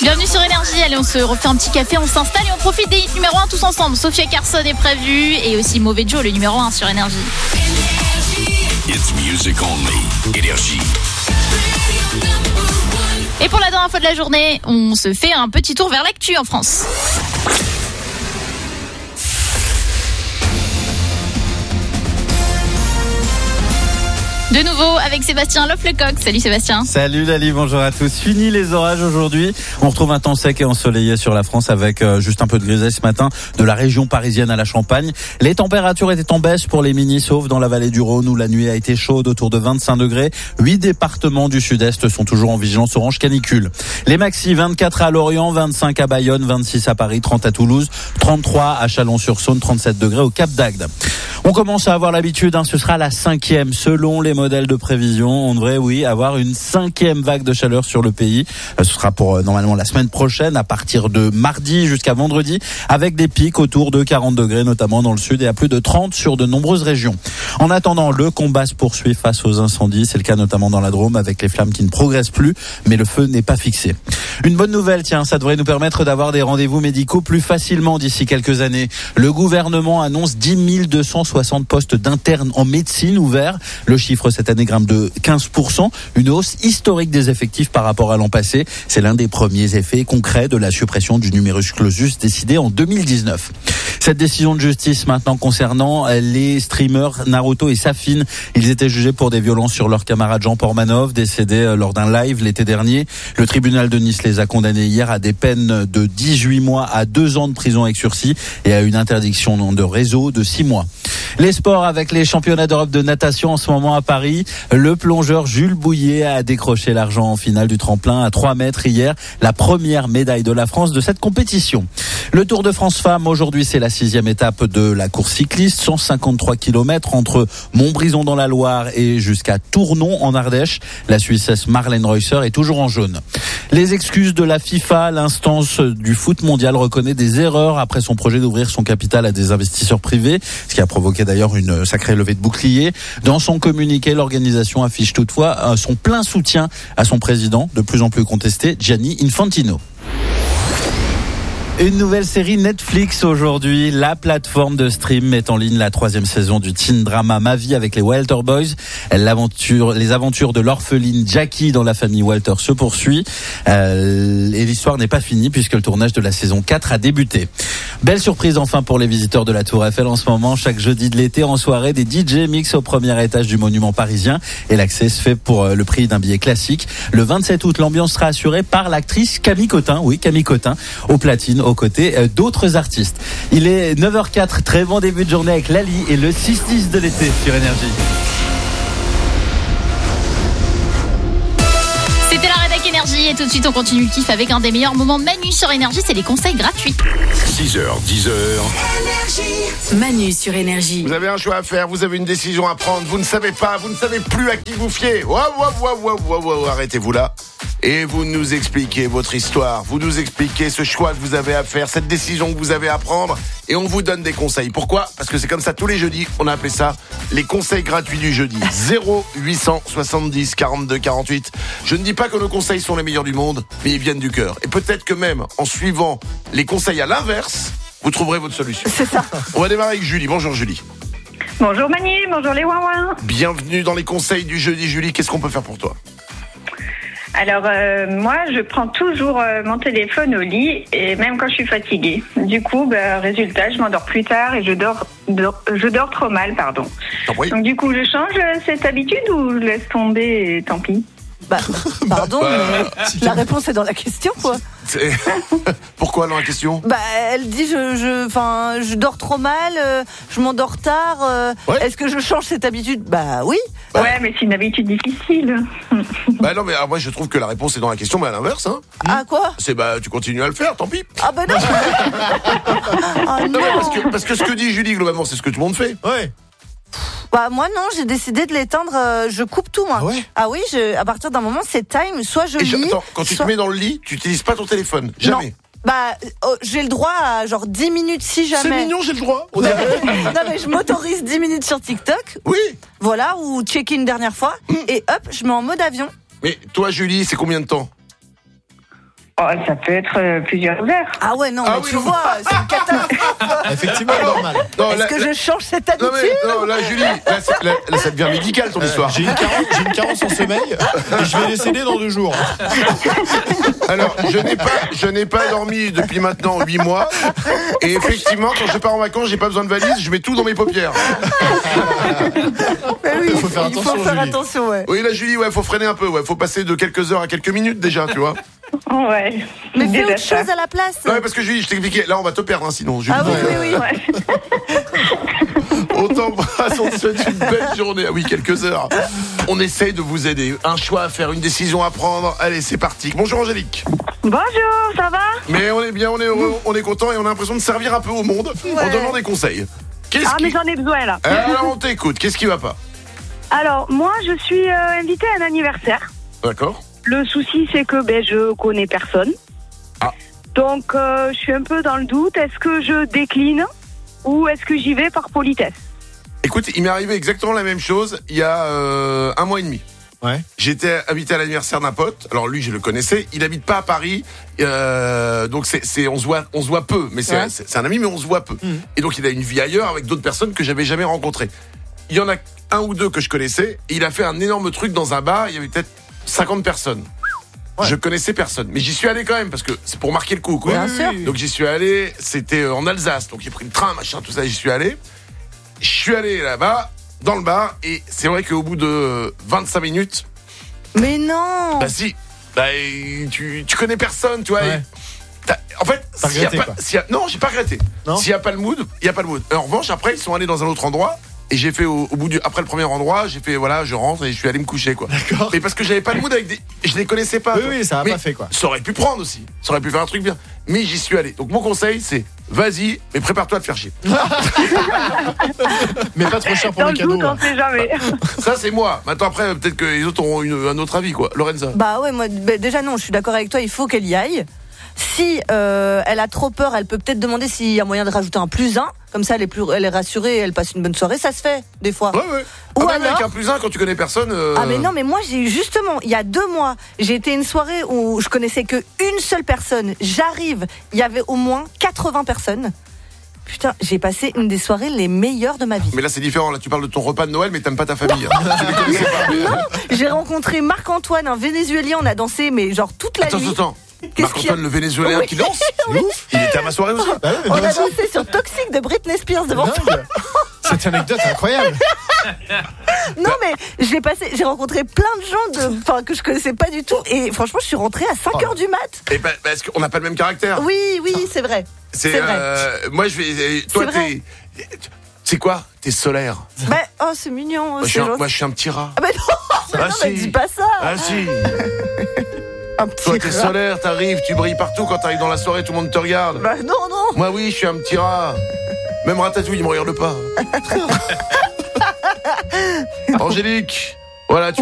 Bienvenue sur Énergie. Allez, on se refait un petit café, on s'installe et on profite des hits numéro 1 tous ensemble. Sophia Carson est prévue et aussi Mauvais Joe, le numéro 1 sur Énergie. It's music only. Énergie. Et pour la dernière fois de la journée, on se fait un petit tour vers l'actu en France. De nouveau avec Sébastien Lofflecoq. Salut Sébastien. Salut Lali, bonjour à tous. Fini les orages aujourd'hui. On retrouve un temps sec et ensoleillé sur la France avec juste un peu de grisaille ce matin de la région parisienne à la Champagne. Les températures étaient en baisse pour les mini, sauf dans la vallée du Rhône où la nuit a été chaude autour de 25 degrés. 8 départements du sud-est sont toujours en vigilance orange canicule. Les maxi, 24 à Lorient, 25 à Bayonne, 26 à Paris, 30 à Toulouse, 33 à Chalon-sur-Saône, 37 degrés au Cap d'Agde. On commence à avoir l'habitude, ce sera la 5e selon les modèles de prévision. On devrait, avoir une 5e vague de chaleur sur le pays. Ce sera pour normalement la semaine prochaine, à partir de mardi jusqu'à vendredi, avec des pics autour de 40 degrés, notamment dans le sud, et à plus de 30 sur de nombreuses régions. En attendant, le combat se poursuit face aux incendies. C'est le cas notamment dans la Drôme, avec les flammes qui ne progressent plus, mais le feu n'est pas fixé. Une bonne nouvelle, ça devrait nous permettre d'avoir des rendez-vous médicaux plus facilement d'ici quelques années. Le gouvernement annonce 10 260 postes d'internes en médecine ouverts. Le chiffre cette année grimpe de 15%, une hausse historique des effectifs par rapport à l'an passé. C'est l'un des premiers effets concrets de la suppression du numerus clausus décidée en 2019. Cette décision de justice maintenant concernant les streamers Naruto et Safin. Ils étaient jugés pour des violences sur leur camarade Jean Pormanov, décédé lors d'un live l'été dernier. Le tribunal de Nice les a condamnés hier à des peines de 18 mois à 2 ans de prison avec sursis et à une interdiction de réseau de 6 mois. Les sports avec les championnats d'Europe de natation en ce moment à Paris. Le plongeur Jules Bouillet a décroché l'argent en finale du tremplin à 3 mètres hier. La première médaille de la France de cette compétition. Le Tour de France Femmes, aujourd'hui c'est la 6e étape de la course cycliste. 153 km entre Montbrison dans la Loire et jusqu'à Tournon en Ardèche. La Suissesse Marlène Reusser est toujours en jaune. Les excuses de la FIFA, l'instance du foot mondial reconnaît des erreurs après son projet d'ouvrir son capital à des investisseurs privés, ce qui a provoqué d'ailleurs une sacrée levée de boucliers. Dans son communiqué, l'organisation affiche toutefois son plein soutien à son président, de plus en plus contesté, Gianni Infantino. Une nouvelle série Netflix aujourd'hui. La plateforme de stream met en ligne la 3e saison du teen drama Ma vie avec les Walter Boys. Les aventures de l'orpheline Jackie dans la famille Walter se poursuit. Et l'histoire n'est pas finie puisque le tournage de la saison 4 a débuté. Belle surprise enfin pour les visiteurs de la Tour Eiffel en ce moment. Chaque jeudi de l'été en soirée, des DJ mixent au premier étage du monument parisien. Et l'accès se fait pour le prix d'un billet classique. Le 27 août, l'ambiance sera assurée par l'actrice Camille Cotin. Oui, Camille Cotin, au platine, aux côtés d'autres artistes. Il est 9h04, très bon début de journée avec Lali et le 6-10 de l'été sur Énergie. C'était la rédac Énergie et tout de suite on continue le kiff avec un des meilleurs moments de Manu sur Énergie, c'est les conseils gratuits. 6h, 10h. Manu sur Énergie. Vous avez un choix à faire, vous avez une décision à prendre, vous ne savez pas, vous ne savez plus à qui vous fier. Arrêtez-vous là. Et vous nous expliquez votre histoire, vous nous expliquez ce choix que vous avez à faire, cette décision que vous avez à prendre, et on vous donne des conseils. Pourquoi ? Parce que c'est comme ça tous les jeudis, on a appelé ça les conseils gratuits du jeudi. 0870 42 48. Je ne dis pas que nos conseils sont les meilleurs du monde, mais ils viennent du cœur. Et peut-être que même en suivant les conseils à l'inverse, vous trouverez votre solution. C'est ça. On va démarrer avec Julie. Bonjour Julie. Bonjour Manu, bonjour les ouin-ouin. Bienvenue dans les conseils du jeudi. Julie, qu'est-ce qu'on peut faire pour toi ? Alors moi je prends toujours mon téléphone au lit et même quand je suis fatiguée. Du coup résultat je m'endors plus tard et je dors trop mal Oui. Donc du coup je change cette habitude ou je laisse tomber et tant pis. Pardon, mais la réponse est dans la question, quoi. Pourquoi dans la question ? Elle dit je dors trop mal, je m'endors tard. Ouais. Est-ce que je change cette habitude ? Oui. Ouais, mais c'est une habitude difficile. Non, mais moi je trouve que la réponse est dans la question, mais à l'inverse, hein. Ah quoi ? C'est tu continues à le faire, tant pis. Ah non. Ah non. Parce que ce que dit Julie globalement, c'est ce que tout le monde fait. Ouais. Moi non, j'ai décidé de l'éteindre, je coupe tout moi. Ah ouais ? Ah oui, à partir d'un moment c'est time, soit je lis. Attends, quand tu te mets dans le lit, tu n'utilises pas ton téléphone, jamais. Non. J'ai le droit à genre 10 minutes si jamais. C'est mignon, j'ai le droit. Non mais je m'autorise 10 minutes sur TikTok. Oui. Voilà, ou checker une dernière fois et hop, je mets en mode avion. Mais toi Julie, c'est combien de temps ? Oh, ça peut être plusieurs heures. Ah ouais, non, mais oui, tu non. vois, c'est une catastrophe. Effectivement, normal. Non, Est-ce que je change cette habitude? non, là, Julie, là, ça devient médical ton histoire. J'ai une carence en sommeil et je vais décéder dans 2 jours. Alors, je n'ai pas dormi depuis maintenant 8 mois. Et effectivement, quand je pars en vacances, j'ai pas besoin de valise, je mets tout dans mes paupières. Mais oui, Il faut faire attention, Julie. attention, ouais. Oui, là, Julie, ouais, faut freiner un peu, ouais, faut passer de quelques heures à quelques minutes déjà, tu vois. Ouais. Mais fais Déjà autre ça. chose à la place. Ouais, parce que Julie, je t'expliquais, là, on va te perdre, hein, sinon. Julie. Ah oui. On t'embrasse, on te souhaite une belle journée. Ah oui, quelques heures. On essaye de vous aider. Un choix à faire, une décision à prendre. Allez, c'est parti. Bonjour Angélique. Bonjour, ça va? Mais on est bien, on est heureux, on est content et on a l'impression de servir un peu au monde en donnant des conseils. Ah, mais j'en ai besoin là. Alors on t'écoute, qu'est-ce qui va pas? Alors, moi, je suis invitée à un anniversaire. D'accord. Le souci, c'est que je connais personne. Ah. Donc, je suis un peu dans le doute. Est-ce que je décline ou est-ce que j'y vais par politesse? Écoute, il m'est arrivé exactement la même chose il y a 1 mois et demi. Ouais. J'étais invité à l'anniversaire d'un pote. Alors lui, je le connaissais. Il habite pas à Paris, donc on se voit peu. Mais c'est un ami, mais on se voit peu. Et donc il a une vie ailleurs avec d'autres personnes que j'avais jamais rencontrées. Il y en a 1 ou 2 que je connaissais. Et il a fait un énorme truc dans un bar. Il y avait peut-être 50 personnes. Ouais. Je connaissais personne, mais j'y suis allé quand même parce que c'est pour marquer le coup, quoi. Bien sûr. Donc j'y suis allé. C'était en Alsace. Donc j'ai pris le train, machin, tout ça. J'y suis allé. Je suis allé là-bas. Dans le bar, et c'est vrai qu'au bout de 25 minutes... Mais non. Bah si, tu connais personne, tu vois. Ouais. En fait, T'as regretté, quoi. non, j'ai pas regretté. S'il n'y a pas le mood, il n'y a pas le mood. En revanche, après, ils sont allés dans un autre endroit, et j'ai fait après le premier endroit, j'ai fait, voilà, je rentre et je suis allé me coucher, quoi. D'accord. Mais parce que j'avais pas le mood je les connaissais pas. Oui, ça a mais pas fait, quoi. Ça aurait pu prendre aussi, ça aurait pu faire un truc bien. Mais j'y suis allé. Donc mon conseil, c'est, vas-y, mais prépare-toi à te faire chier. Mais pas trop cher pour Dans le le doute, cadeau. on sait jamais. Ça, c'est moi. Maintenant, après, peut-être que les autres auront un autre avis, quoi. Lorenza. Bah ouais, moi déjà non, je suis d'accord avec toi, il faut qu'elle y aille. Si elle a trop peur, elle peut peut-être demander s'il y a moyen de rajouter un +1. Comme ça, elle est rassurée, elle passe une bonne soirée. Ça se fait, des fois. Ouais. Ou Même alors... avec un +1, quand tu connais personne... Ah mais non, mais moi j'ai eu justement, il y a 2 mois, j'ai été à une soirée où je connaissais que une seule personne. J'arrive, il y avait au moins 80 personnes. Putain, j'ai passé une des soirées les meilleures de ma vie. Mais là, c'est différent. Là, tu parles de ton repas de Noël, mais t'aimes pas ta famille. Hein. Tu les connaissais pas. Mais... Non, j'ai rencontré Marc-Antoine, un Vénézuélien, on a dansé, mais genre toute la nuit. Attends. Qu'est-ce qu'il y a Marc-Antoine, le Vénézuélien Oui. qui danse. Oui. Il était à ma soirée aussi. On a dansé sur Toxic de Britney Spears devant toi. Dingue. Cette anecdote est incroyable. Non mais j'ai rencontré plein de gens que je connaissais pas du tout et franchement je suis rentrée à 5h du mat. Et parce qu'on n'a pas le même caractère. Oui, c'est vrai. C'est vrai. Moi, je vais. Toi, C'est c'est quoi? T'es solaire. Bah, oh c'est mignon. Moi, je suis un petit rat. Ah bah non, mais dis pas ça. Ah si. Un petit Toi, t'es rat. solaire, t'arrives, tu brilles partout. Quand t'arrives dans la soirée, tout le monde te regarde. Bah non. Moi, oui, je suis un petit rat. Même Ratatouille, il me regarde pas. Angélique, voilà, tu